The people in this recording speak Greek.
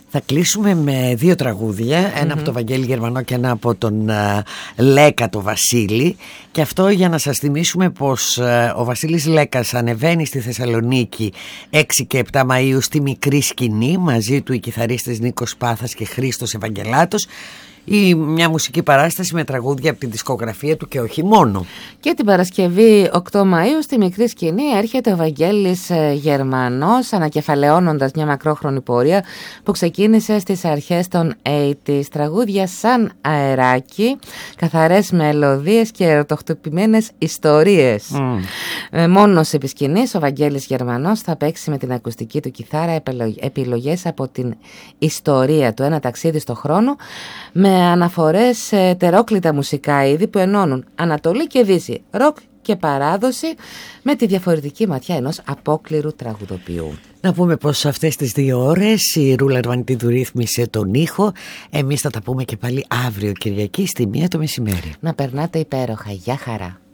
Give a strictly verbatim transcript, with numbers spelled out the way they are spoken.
Θα κλείσουμε με δύο τραγούδια, ένα mm-hmm. από τον Βαγγέλη Γερμανό και ένα από τον uh, Λέκα το Βασίλη. Και αυτό για να σας θυμίσουμε πως uh, ο Βασίλης Λέκας ανεβαίνει στη Θεσσαλονίκη έξι και επτά Μαΐου στη Μικρή Σκηνή, μαζί του οι κιθαρίστες Νίκος Πάθας και Χρήστος Ευαγγελάτος, ή μια μουσική παράσταση με τραγούδια από την δισκογραφία του και όχι μόνο. Και την Παρασκευή οκτώ Μαΐου στη Μικρή Σκηνή έρχεται ο Βαγγέλης Γερμανός, ανακεφαλαιώνοντας μια μακρόχρονη πορεία που ξεκίνησε στις αρχές των ογδόντα. Τραγούδια σαν αεράκι, καθαρές μελωδίες και ερωτοχτυπημένες ιστορίες. Mm. Ε, μόνος επί σκηνής, ο Βαγγέλης Γερμανός θα παίξει με την ακουστική του κιθάρα επιλογές από την ιστορία του, ένα ταξίδι στο χρόνο με αναφορές σε τερόκλητα μουσικά είδη που ενώνουν Ανατολή και Δύση, ροκ και παράδοση, με τη διαφορετική ματιά ενός απόκληρου τραγουδοποιού. Να πούμε πως αυτές τις δύο ώρες η Ρούλα Αρβανιτίδου ρύθμισε τον ήχο. Εμείς θα τα πούμε και πάλι αύριο Κυριακή στη μία το μεσημέρι. Να περνάτε υπέροχα. Γεια χαρά.